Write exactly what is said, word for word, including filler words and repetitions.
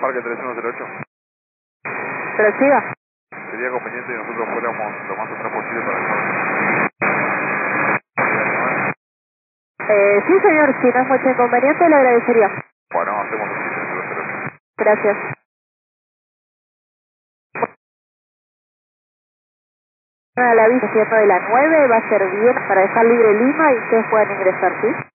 Parque tres uno cero ocho. Prosiga. Sería conveniente que nosotros fuéramos lo más atrás posible para el Eh, sí, señor, si no es mucho inconveniente, le agradecería. Bueno, hacemos así, tres uno cero ocho. Gracias. A la vista de la nueve va a ser bien para dejar libre Lima y ustedes puedan ingresar, ¿sí?